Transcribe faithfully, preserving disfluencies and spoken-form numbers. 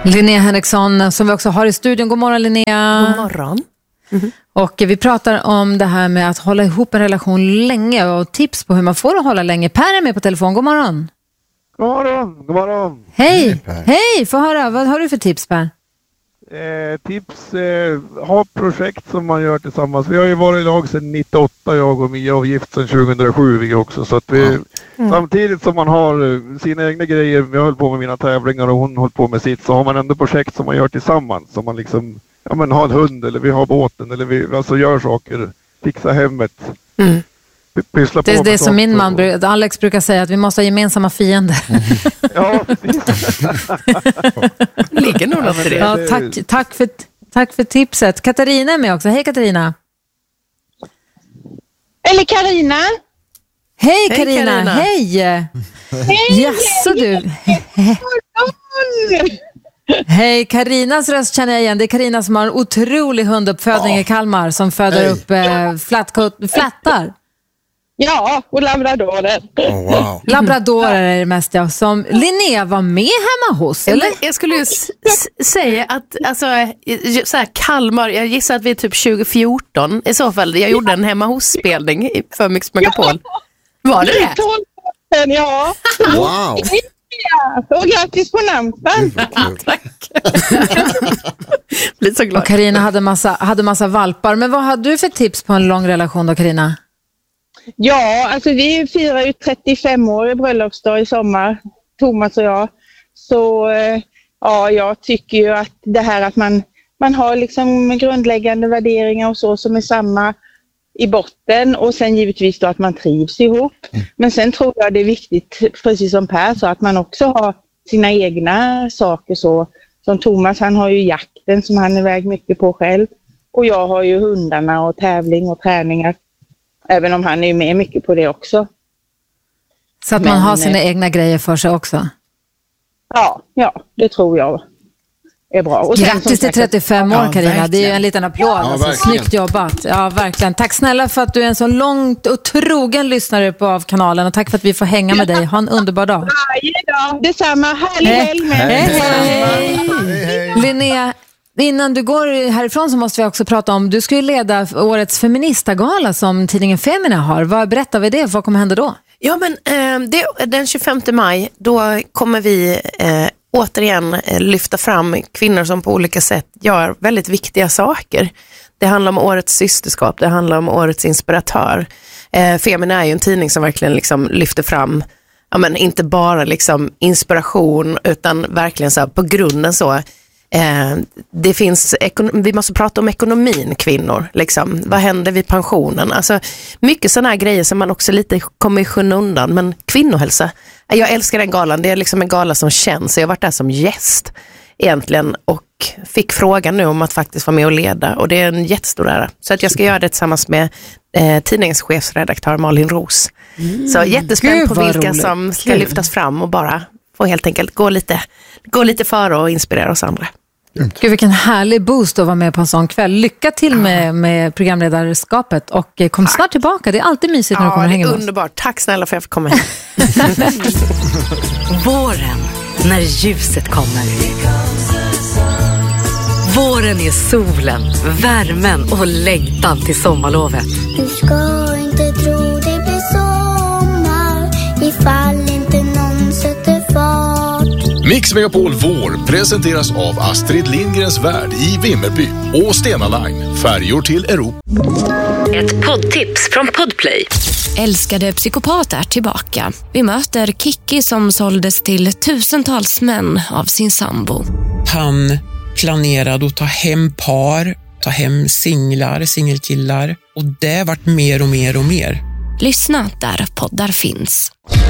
Linnea Henriksson som vi också har i studion. God morgon Linnea. God morgon. Mm-hmm. Och vi pratar om det här med att hålla ihop en relation länge och tips på hur man får att hålla länge. Per är med på telefon. God morgon. God morgon. God morgon. Hej. Hej, Hej få höra. Vad har du för tips, Per? Eh, tips, eh, ha projekt som man gör tillsammans. Vi har ju varit i lag sedan nittioåtta, jag och Mia, och gift sedan tjugohundrasju vi också. Så att vi, mm. samtidigt som man har sina egna grejer, jag höll på med mina tävlingar och hon höll på med sitt, så har man ändå projekt som man gör tillsammans. Som man liksom, ja men har en hund eller vi har båten eller vi alltså gör saker, fixa hemmet. Mm. Pyssla på det är det som min man, och... Alex brukar säga, att vi måste ha gemensamma fiender. Ja, precis. Ligger nog något i det. Ja, tack, tack, för, tack för tipset. Katarina är med också. Hej Katarina. Eller Karina. Hej Karina. Hej. Hej. Jaså du. Hej, Karinas röst känner jag igen. Det är Karina som har en otrolig hunduppfödning oh. i Kalmar som föder hey. upp eh, flattkot- flattar. Ja, och labradorer. Oh, wow. Labradorer är det mest, ja. Som Linnea var med hemma hos, eller? Jag skulle ju s- säga att alltså, så här, Kalmar, jag gissar att vi är typ tjugo fjorton i så fall. Jag gjorde en hemma hos-spelning för Mix Megapol. Var det det? Ja. Wow. Ja, och grattis på namnsdagen. Tack. Blir så glad. Och Karina hade massa, hade massa valpar. Men vad hade du för tips på en lång relation då, Karina? Ja, alltså vi firar ju trettiofem år i bröllopsdag i sommar, Thomas och jag. Så ja, jag tycker ju att det här att man, man har liksom grundläggande värderingar och så som är samma i botten, och sen givetvis då att man trivs ihop. Mm. Men sen tror jag det är viktigt, precis som Per sa, att man också har sina egna saker så. Som Thomas, han har ju jakten som han är iväg mycket på själv. Och jag har ju hundarna och tävling och träningar. Även om han är med mycket på det också. Så att man Men, har sina eh, egna grejer för sig också? Ja, ja, det tror jag är bra. Och grattis till trettiofem år, Karina. Ja, det är ju en liten applåd. Ja, alltså, snyggt jobbat. Ja, verkligen. Tack snälla för att du är en så långt och trogen lyssnare på av kanalen. Och tack för att vi får hänga med dig. Ha en underbar dag. Varje dag. Detsamma. Härlig helg med. Hej, hej. hej, hej. Linnea, innan du går härifrån så måste vi också prata om, du ska ju leda årets feministagala som tidningen Femina har. Vad berättar vi det? Vad kommer hända då? Ja, men eh, det, den tjugofemte maj, då kommer vi eh, återigen eh, lyfta fram kvinnor som på olika sätt gör väldigt viktiga saker. Det handlar om årets systerskap, det handlar om årets inspiratör. Eh, Femina är ju en tidning som verkligen liksom lyfter fram, ja, men inte bara liksom inspiration utan verkligen så här, på grunden så. Eh, det finns, ekon- vi måste prata om ekonomin, kvinnor, liksom. Vad händer vid pensionen? Alltså, mycket sådana här grejer som man också lite kommer i skymundan, men kvinnohälsa, jag älskar den galan, det är liksom en gala som känns, jag har varit där som gäst egentligen och fick frågan nu om att faktiskt vara med och leda, och det är en jättestor ära, så att jag ska göra det tillsammans med eh, tidningens chefsredaktör Malin Ros. Mm. Så jättespänd på vilka roligt. Som ska Gud. lyftas fram och bara få helt enkelt gå lite, gå lite före och inspirera oss andra. Gud, vilken härlig boost att vara med på en sån kväll. Lycka till med, med programledarskapet och kom Tack. snart tillbaka. Det är alltid mysigt när ja, du kommer och hänger med oss. Underbart. Tack snälla för att jag fick komma hit. Våren, när ljuset kommer. Våren är solen, värmen och längtan till sommarlovet. Du ska inte tro det blir sommar ifall inte någon sätter fart. Mix Megapol Vår presenteras av Astrid Lindgrens Värld i Vimmerby och Stena Line, färjor till Europa. Ett poddtips från Podplay. Älskade psykopat är tillbaka. Vi möter Kiki som såldes till tusentals män av sin sambo. Han planerade att ta hem par, ta hem singlar, singelkillar. Och det vart mer och mer och mer. Lyssna där poddar finns.